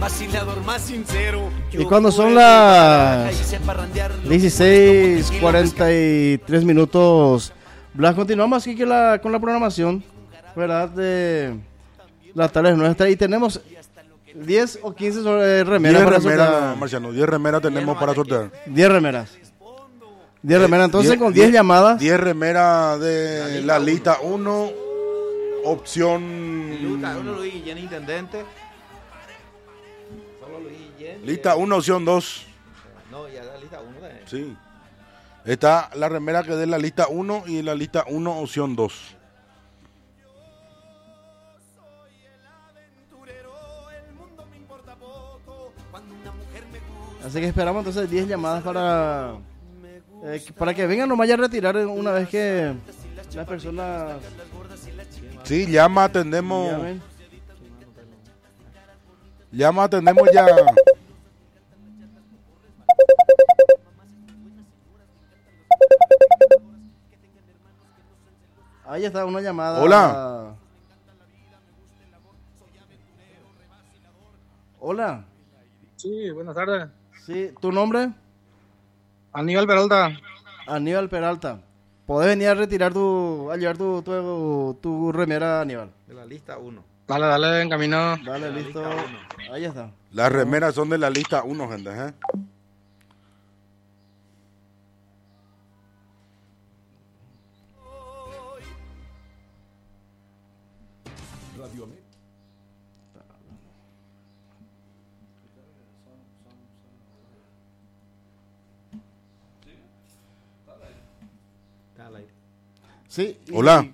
vacilador más sincero. Y cuando son las 16:43 minutos, Blas, continuamos aquí con la programación, ¿verdad? De las tardes nuestras, y tenemos 10 o 15 remeras 10 para remeras, sortear. Marciano, 10 remeras tenemos para sortear. 10 remeras. 10 remeras, entonces con 10 llamadas. 10 remeras de la lista 1, opción... Luis Guillén, intendente. Solo Luis Guillén. Lista 1, opción 2. No, ya la lista 1. Sí. Está la remera que de la lista 1 y la lista 1, opción 2. Así que esperamos entonces 10 llamadas para que vengan nomás ya a retirar una vez que las personas Sí, llama, atendemos. llamen. Llama, atendemos ya. Ahí está una llamada. Hola. Hola. Sí, buenas tardes. Sí, ¿tu nombre? Aníbal Peralta. Aníbal Peralta. ¿Podés venir a retirar a llevar tu remera, Aníbal? De la lista 1. Dale, en camino. Dale, listo. Ahí está. Las remeras son de la lista 1, gente, ¿eh? Está al aire. Sí. Hola.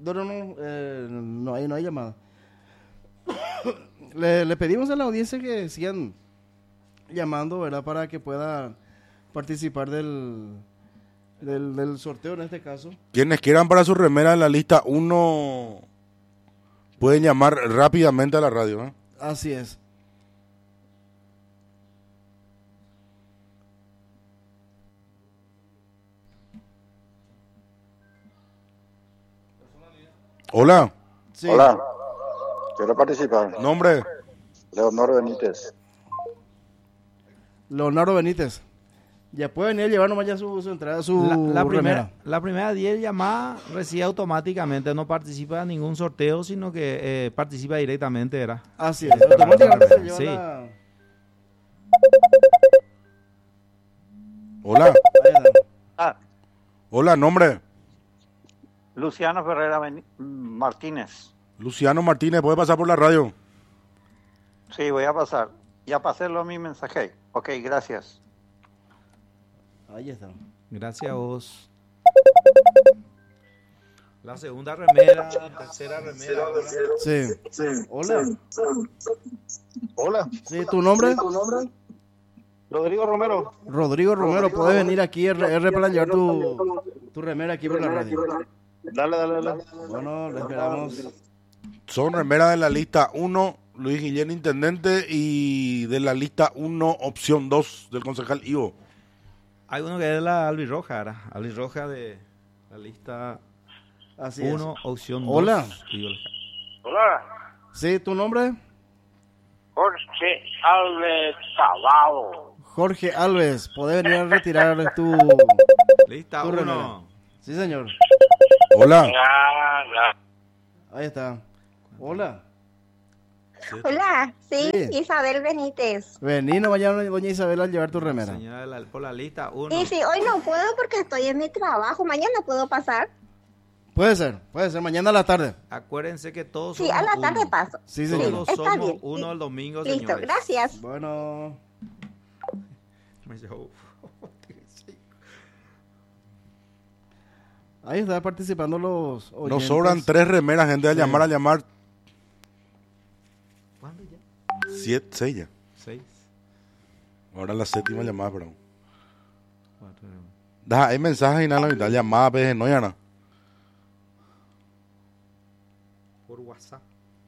No hay llamada. Le pedimos a la audiencia que sigan llamando, ¿verdad? Para que pueda participar del sorteo en este caso. Quienes quieran para su remera en la lista 1 pueden llamar rápidamente a la radio, ¿eh? Así es. Hola. Sí. Hola, quiero participar. Nombre. Leonor Benítez. Leonardo Benítez. Ya puede venir a llevar nomás ya su entrada, su remera. La primera 10 llamadas recibe automáticamente, no participa en ningún sorteo, sino que participa directamente, ¿verdad? Así es. Automáticamente se lleva Sí. Hola. Ahí está. Hola, nombre. Luciano Ferrera Martínez. Luciano Martínez, ¿puede pasar por la radio? Sí, voy a pasar. Ya pasé lo mi mensaje. Ok, gracias. Ahí está. Gracias a vos. La segunda remera, tercera remera. Sí. Hola. Hola. Sí, ¿tu nombre? Rodrigo Romero. Rodrigo Romero, puedes venir aquí R para llevar tu remera aquí por la radio. Dale. Bueno, lo esperamos. Son remeras de la lista 1, Luis Guillén, intendente, y de la lista 1, opción 2, del concejal Ivo. Hay uno que es la albirroja, ¿verdad? Albirroja de la lista Así 1, es. opción 2. Hola. Hola, Sí, ¿tu nombre? Jorge Alves Salado. Jorge Alves, podés venir a retirar Lista tu 1. remera. Sí, señor. Hola. Ahí está. Hola. Hola, sí, Sí. Isabel Benítez. Vení nomás ya, doña Isabel, a llevar tu remera. Señora por la lista 1. Y si hoy no puedo porque estoy en mi trabajo, mañana puedo pasar. Puede ser. Mañana a la tarde. Acuérdense que todos Sí, somos a la tarde uno. paso. Sí, señor. Todos está somos bien. uno el domingo, Listo, señores. gracias. Bueno. Ahí está participando los oyentes. Nos sobran 3 remeras, gente, a Sí. llamar. ¿Cuándo ya? 6 ya. 6. Ahora la 7ª llamada, perdón. 4. Hay mensajes y nada, la mitad llamada, pues, no, ya no. Por WhatsApp.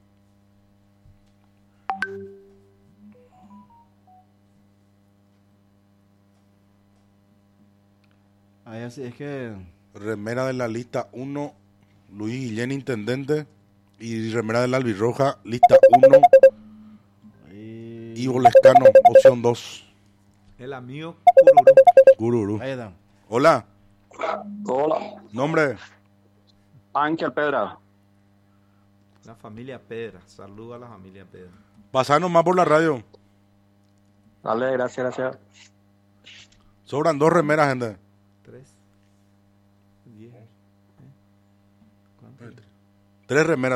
Ahí así es que... Remera de la lista 1, Luis Guillén, intendente. Y remera de la albirroja, lista 1. Ivo Lescano, opción 2. El amigo Gururu. Ahí está. Hola, Hola, nombre. Ángel Pedra. La familia Pedra. Saludo a la familia Pedra. Pasanos más por la radio. Dale, gracias. Sobran 2 remeras, gente. 3, 10. ¿Cuánto? 3 remeras.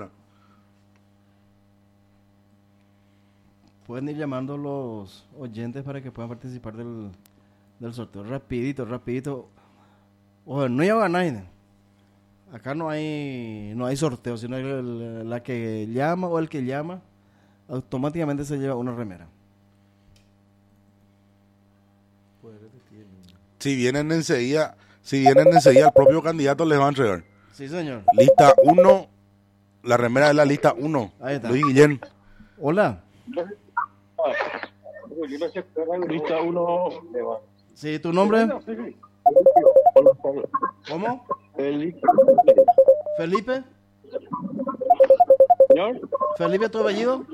Pueden ir llamando los oyentes para que puedan participar del sorteo. Rapidito. Ojo, no lleva a nadie. Acá no hay sorteo, sino la que llama o el que llama automáticamente se lleva una remera. Si vienen enseguida el propio candidato les va a entregar. Sí, señor. Lista 1, la remera de la lista 1. Ahí está. Luis Guillén. Hola. Lista 1. Sí, ¿tu nombre? ¿Cómo? Felipe. Señor. Felipe, ¿tu apellido?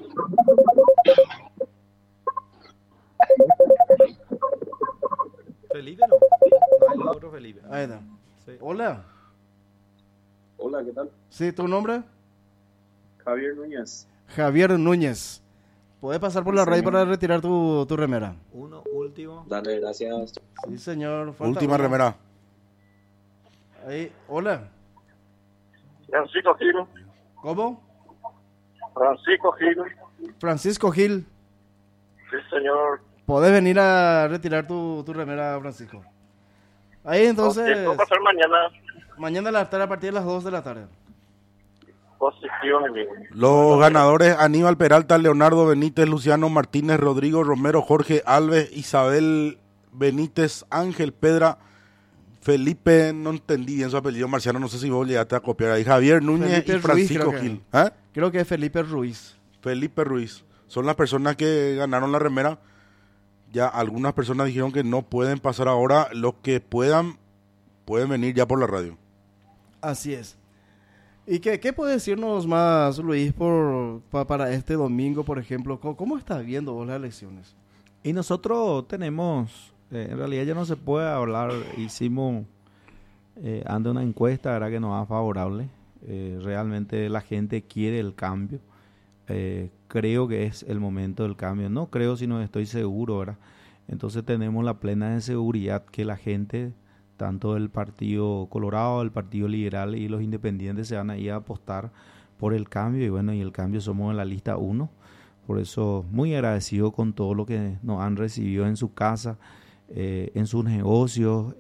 Felipe no hay otro Felipe. Ahí está. Sí. Hola. Hola, ¿qué tal? Sí, ¿tu nombre? Javier Núñez. Javier Núñez. ¿Puedes pasar por la radio para retirar tu remera? Uno último. Dale, gracias. Sí, señor. Falta Última uno. remera. Ahí. Hola. Francisco Gil. ¿Cómo? Francisco Gil. Francisco Gil. Sí, señor. ¿Podés venir a retirar tu remera, Francisco? Ahí entonces, ¿Qué va a pasar mañana? mañana a la tarde a partir de las 2 de la tarde. Posición, amigo. Los ganadores: Aníbal Peralta, Leonardo Benítez, Luciano Martínez, Rodrigo Romero, Jorge Alves, Isabel Benítez, Ángel Pedra, Felipe, no entendí bien su apellido, Marciano, no sé si vos llegaste a copiar ahí, Javier Núñez Felipe y Francisco Ruiz, creo que. Gil. ¿Eh? Creo que es Felipe Ruiz. Felipe Ruiz. Son las personas que ganaron la remera. Ya algunas personas dijeron que no pueden pasar ahora. Los que pueden venir ya por la radio. Así es. ¿Y qué puede decirnos más, Luis, para este domingo, por ejemplo? ¿Cómo estás viendo vos las elecciones? Y nosotros tenemos, en realidad ya no se puede hablar, hicimos ante una encuesta, ¿verdad?, que nos va favorable. Realmente la gente quiere el cambio. Creo que es el momento del cambio. No creo, sino estoy seguro, ¿verdad? Entonces tenemos la plena seguridad que la gente, tanto el Partido Colorado, el Partido Liberal y los independientes, se van a ir a apostar por el cambio. Y bueno, y el cambio somos en la lista 1. Por eso muy agradecido con todo lo que nos han recibido en su casa, en sus negocios,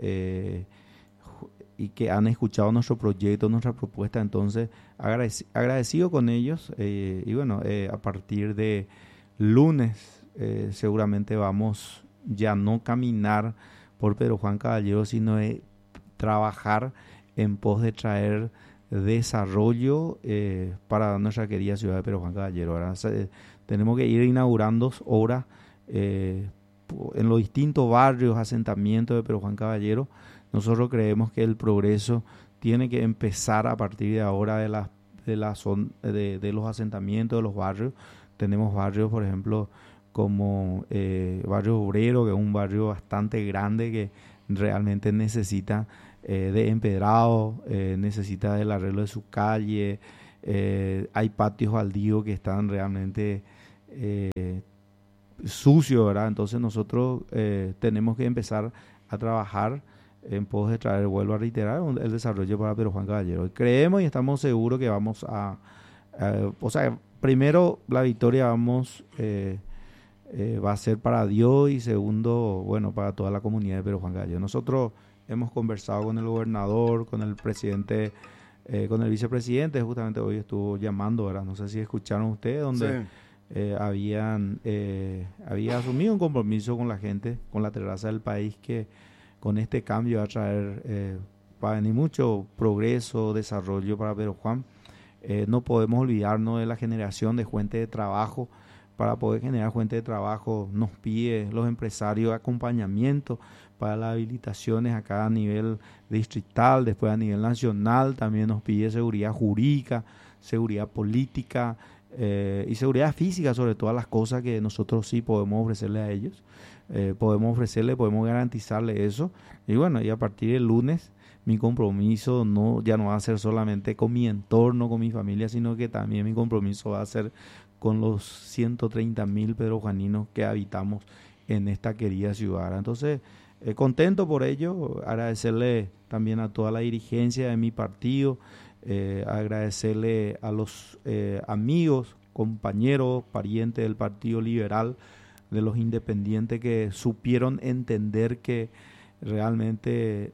y que han escuchado nuestro proyecto, nuestra propuesta. Entonces agradecido con ellos, y bueno, a partir de lunes seguramente vamos ya no caminar por Pedro Juan Caballero, sino trabajar en pos de traer desarrollo para nuestra querida ciudad de Pedro Juan Caballero. Tenemos que ir inaugurando obras en los distintos barrios, asentamientos de Pedro Juan Caballero. Nosotros creemos que el progreso tiene que empezar a partir de ahora de los asentamientos, de los barrios. Tenemos barrios, por ejemplo, como Barrio Obrero, que es un barrio bastante grande que realmente necesita de empedrado, necesita del arreglo de su calle. Hay patios baldíos que están realmente sucios, ¿verdad? Entonces nosotros tenemos que empezar a trabajar en pos de traer, vuelvo a reiterar, el desarrollo para Pedro Juan Caballero. Y creemos y estamos seguros que vamos o sea, primero la victoria va a ser para Dios, y segundo, bueno, para toda la comunidad de Pedro Juan Caballero. Nosotros hemos conversado con el gobernador, con el presidente, con el vicepresidente. Justamente hoy estuvo llamando, ¿verdad? No sé si escucharon ustedes, donde sí. Había asumido un compromiso con la gente, con la terraza del país, que con este cambio va a traer, va a venir mucho progreso, desarrollo para Pedro Juan. No podemos olvidarnos de la generación de fuentes de trabajo. Para poder generar fuentes de trabajo nos pide los empresarios acompañamiento para las habilitaciones acá a nivel distrital, después a nivel nacional. También nos pide seguridad jurídica, seguridad política, y seguridad física sobre todas las cosas que nosotros sí podemos ofrecerle a ellos. Podemos garantizarle eso. Y bueno, y a partir del lunes mi compromiso ya no va a ser solamente con mi entorno, con mi familia, sino que también mi compromiso va a ser con los 130.000 pedrojuaninos que habitamos en esta querida ciudad. Entonces, contento por ello, agradecerle también a toda la dirigencia de mi partido, agradecerle a los amigos, compañeros, parientes del Partido Liberal, de los independientes que supieron entender que realmente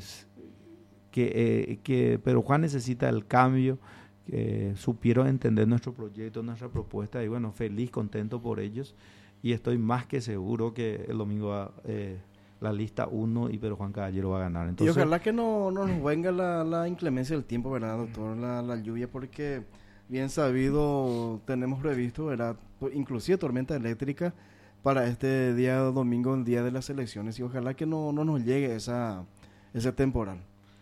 que Pedro Juan necesita el cambio, que supieron entender nuestro proyecto, nuestra propuesta, y bueno, feliz, contento por ellos, y estoy más que seguro que el domingo la lista 1 y Pedro Juan Caballero va a ganar. Entonces, y ojalá que no nos venga la inclemencia del tiempo, ¿verdad, doctor? La lluvia, porque bien sabido tenemos previsto, ¿verdad? Inclusive tormenta eléctrica para este día domingo, el día de las elecciones, y ojalá que no nos llegue ese temporal.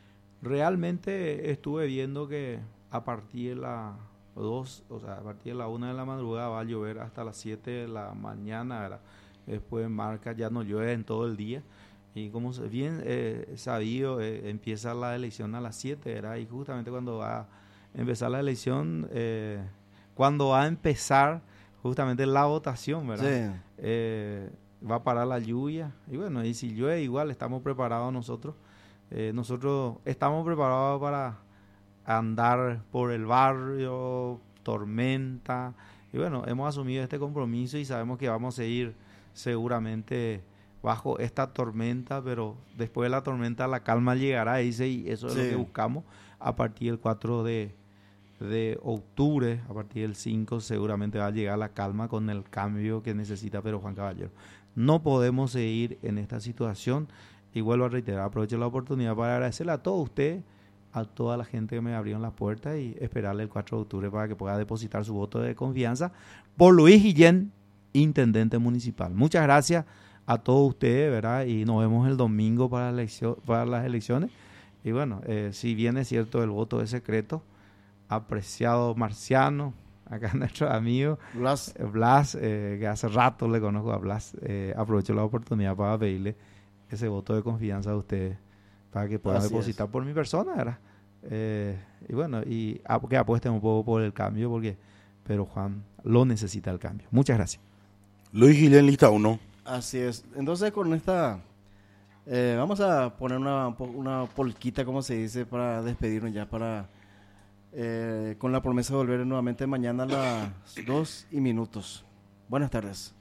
Realmente estuve viendo que a partir de la 2, o sea, a partir de la 1 de la madrugada va a llover hasta las 7 de la mañana, ¿verdad? Después marca, ya no llueve en todo el día, y como bien sabido, empieza la elección a las 7, ¿verdad? Y justamente cuando va a empezar la elección, cuando va a empezar justamente la votación, ¿verdad? Sí. Va a parar la lluvia, y bueno, y si llueve igual estamos preparados nosotros. Nosotros estamos preparados para andar por el barrio, tormenta, y bueno, hemos asumido este compromiso y sabemos que vamos a ir seguramente bajo esta tormenta, pero después de la tormenta la calma llegará, dice, y eso es lo que buscamos a partir del 4 de octubre, a partir del 5 seguramente va a llegar la calma con el cambio que necesita Pedro Juan Caballero. No podemos seguir en esta situación, y vuelvo a reiterar, aprovecho la oportunidad para agradecerle a todos ustedes, a toda la gente que me abrieron las puertas, y esperarle el 4 de octubre para que pueda depositar su voto de confianza por Luis Guillén, intendente municipal. Muchas gracias a todos ustedes, ¿verdad? Y nos vemos el domingo para las elecciones. Y bueno, si bien es cierto el voto es secreto, apreciado Marciano, acá nuestro amigo Blas, que hace rato le conozco a Blas, aprovecho la oportunidad para pedirle ese voto de confianza a ustedes para que puedan depositar por mi persona, ¿verdad? Y bueno, y que apuesten un poco por el cambio, porque Pedro Juan lo necesita el cambio. Muchas gracias. Luis Guillén, lista 1. Así es. Entonces con esta vamos a poner una polquita, como se dice, para despedirnos ya, para con la promesa de volver nuevamente mañana a las 2:00. Buenas tardes.